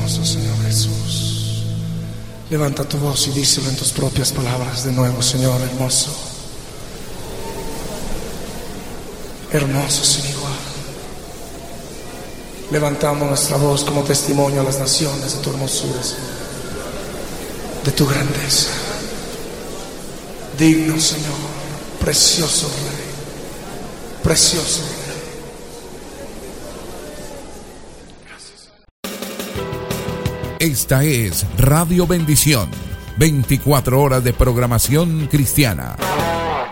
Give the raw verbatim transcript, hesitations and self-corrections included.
hermoso, Señor Jesús. Levanta tu voz y díselo en tus propias palabras de nuevo, Señor hermoso. Hermoso sin igual. Levantamos nuestra voz como testimonio a las naciones de tu hermosura, Señor, de tu grandeza. Digno, Señor, precioso Rey, precioso Rey. Esta es Radio Bendición, veinticuatro horas de programación cristiana.